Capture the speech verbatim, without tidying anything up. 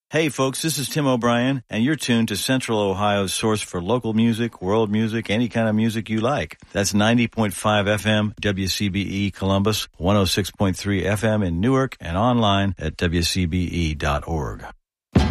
Hey folks, this is Tim O'Brien, and you're tuned to Central Ohio's source for local music, world music, any kind of music you like. That's ninety point five F M, W C B E Columbus, one oh six point three F M in Newark, and online at W C B E dot org.